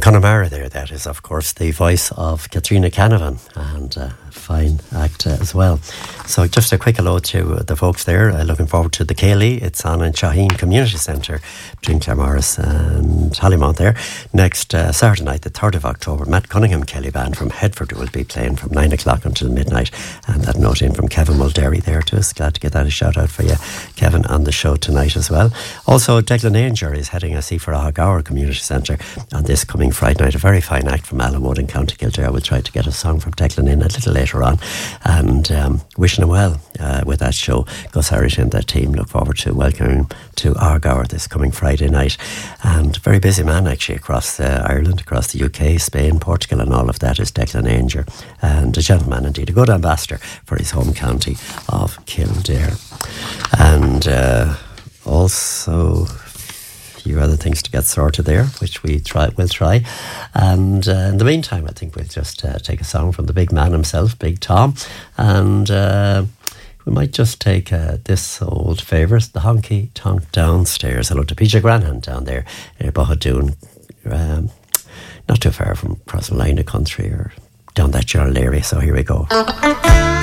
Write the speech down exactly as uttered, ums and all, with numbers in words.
Connemara there, that is, of course, the voice of Katrina Canavan, and a fine act uh, as well. So just a quick hello to the folks there. Uh, looking forward to the Cayley. It's on in Shaheen Community Centre between Claremorris and Hollymount there. Next uh, Saturday night, the third of October, Matt Cunningham Kelly Band from Headford will be playing from nine o'clock until midnight. And that note in from Kevin Mulderry there to us. Glad to get that a shout out for you, Kevin, on the show tonight as well. Also, Declan Ainger is heading, I see, for Ahgour Community Centre on this coming Friday night. A very fine act from Allenwood in County Kildare. We'll try to get a song from Declan in a little later on, and um, wishing him well uh, with that show. Gus Harris and that team look forward to welcoming him to Argour this coming Friday night. And very busy man actually across uh, Ireland, across the U K, Spain, Portugal and all of that is Declan Ainger, and a gentleman indeed, a good ambassador for his home county of Kildare. And uh, also few other things to get sorted there, which we try, will try. And uh, in the meantime, I think we'll just uh, take a song from the big man himself, Big Tom, and uh, we might just take uh, this old favourite, the Honky Tonk Downstairs. Hello to P J Granahan down there in Bohadoon, um, not too far from crossing line of country or down that general area. So here we go.